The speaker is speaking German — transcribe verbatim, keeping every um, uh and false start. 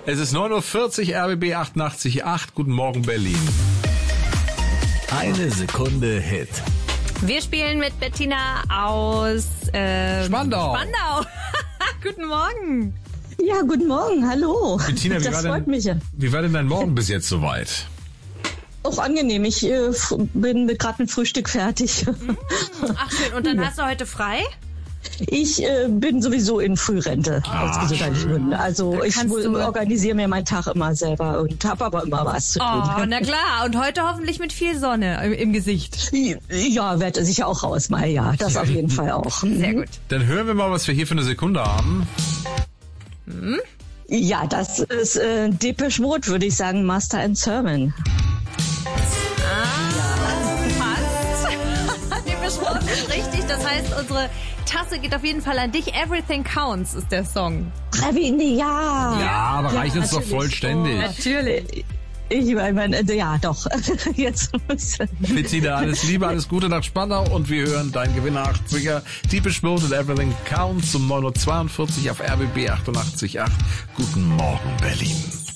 Es ist neun Uhr vierzig, R B B achtundachtzig Komma acht. Guten Morgen, Berlin. Eine Sekunde Hit. Wir spielen mit Bettina aus äh, Spandau. Spandau. Guten Morgen. Ja, guten Morgen, hallo. Bettina, wie das war, freut denn, mich ja. wie war denn dein Morgen bis jetzt soweit? Auch angenehm, ich äh, f- bin gerade mit Frühstück fertig. Ach schön, und dann hast du heute frei? Ich äh, bin sowieso in Frührente aus gesundheitlichen Gründen. Also ich kannst wohl- du- organisiere mir meinen Tag immer selber und habe aber immer was zu tun. Oh, na klar. Und heute hoffentlich mit viel Sonne im, im Gesicht. Ja, werde sicher auch raus mal, ja, das auf jeden Fall auch. Sehr gut. Dann hören wir mal, was wir hier für eine Sekunde haben. Ja, das ist äh, Depeche Mode, würde ich sagen, Master and Sermon. Passt. Die Beschreibung ist richtig. Das heißt, unsere Tasse geht auf jeden Fall an dich. Everything Counts ist der Song. Ja. Ja, aber reicht uns doch natürlich. vollständig. Natürlich. Ich meine, äh, ja, doch. Jetzt muss Bettina, alles Liebe, alles Gute nach Spandau und wir hören dein Gewinner achtziger Deepish Mode und Everything Counts um neun Uhr zweiundvierzig auf R B B achtundachtzig Komma acht. Guten Morgen, Berlin.